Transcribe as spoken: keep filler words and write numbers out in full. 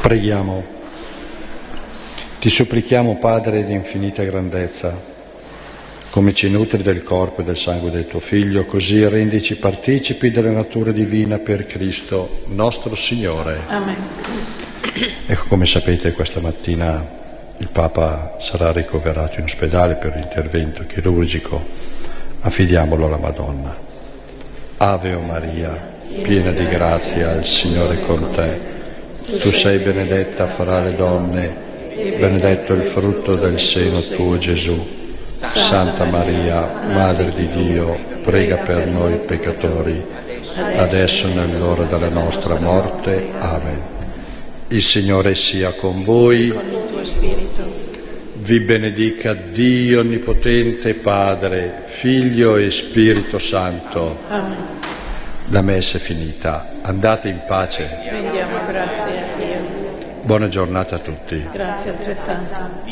Preghiamo. Ti supplichiamo, Padre di infinita grandezza, come ci nutri del corpo e del sangue del tuo Figlio, così rendici partecipi della natura divina per Cristo nostro Signore. Amen. Ecco, come sapete, questa mattina il Papa sarà ricoverato in ospedale per l'intervento chirurgico. Affidiamolo alla Madonna. Ave o Maria, piena di grazia, il Signore è con te. Tu sei benedetta fra le donne, benedetto il frutto del seno tuo, Gesù. Santa Maria, Madre di Dio, prega per noi peccatori, adesso e nell'ora della nostra morte. Amen. Il Signore sia con voi. Con il tuo spirito. Vi benedica Dio Onnipotente, Padre, Figlio e Spirito Santo. Amen. La messa è finita. Andate in pace. Rendiamo grazie a Dio. Buona giornata a tutti. Grazie altrettanto.